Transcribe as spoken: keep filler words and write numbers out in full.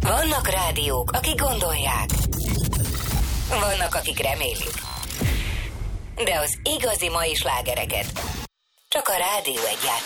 Vannak rádiók, akik gondolják. Vannak, akik remélik. De az igazi mai slágereket csak a Rádió Egy játsza.